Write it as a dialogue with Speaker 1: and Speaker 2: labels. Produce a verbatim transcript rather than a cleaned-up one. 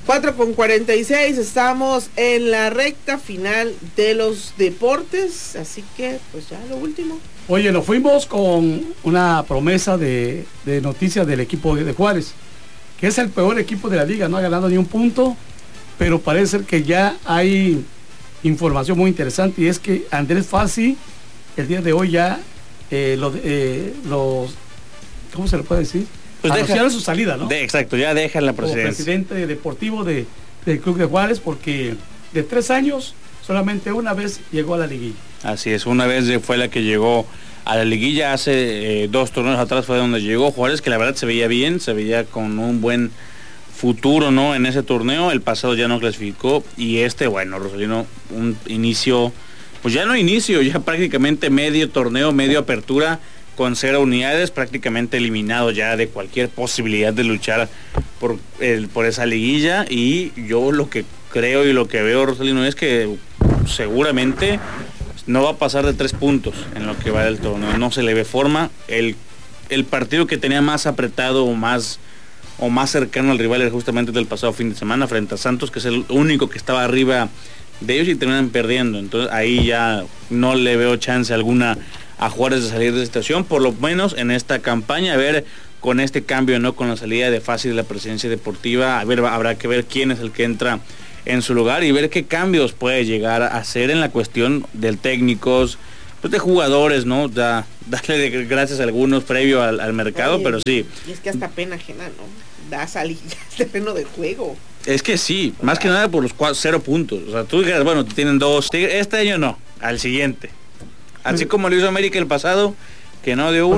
Speaker 1: cuatro con cuarenta y seis, estamos en la recta final de los deportes, así que pues ya lo último.
Speaker 2: Oye, nos fuimos con una promesa de, de noticias del equipo de Juárez, que es el peor equipo de la liga, no ha ganado ni un punto, pero parece ser que ya hay información muy interesante, y es que Andrés Fassi el día de hoy ya eh, lo, eh, los ¿cómo se le puede decir? Pues anunciaron su salida, ¿no?
Speaker 3: De, exacto, ya deja la presidencia.
Speaker 2: Como presidente deportivo de, del Club de Juárez, porque de tres años solamente una vez llegó a la liguilla.
Speaker 3: Así es, una vez fue la que llegó a la liguilla, hace eh, dos torneos atrás fue donde llegó Juárez, que la verdad se veía bien, se veía con un buen futuro, ¿no? En ese torneo. El pasado ya no clasificó, y este, bueno, Rosalino, un inicio, pues ya no inicio, ya prácticamente medio torneo, medio apertura, con cero unidades, prácticamente eliminado ya de cualquier posibilidad de luchar por, el, por esa liguilla. Y yo lo que creo y lo que veo, Rosalino, es que seguramente no va a pasar de tres puntos en lo que va del torneo, no se le ve forma. El, el partido que tenía más apretado o más, o más cercano al rival era justamente del pasado fin de semana frente a Santos, que es el único que estaba arriba de ellos, y terminan perdiendo. Entonces ahí ya no le veo chance alguna a Juárez de salir de esta situación, por lo menos en esta campaña. A ver, con este cambio, ¿no? Con la salida de Fassi de la presidencia deportiva, a ver, habrá que ver quién es el que entra en su lugar y ver qué cambios puede llegar a hacer en la cuestión del técnicos, pues de jugadores, ¿no? Da, darle gracias a algunos previo al, al mercado. Oye, pero sí.
Speaker 1: Y es que hasta pena ajena, ¿no? Da salida al terreno de juego.
Speaker 3: Es que sí, o más sea, que nada por los cuatro, cero puntos. O sea, tú digas, bueno, tienen dos, este año no, al siguiente. Así como lo hizo América el pasado, que no dio uno.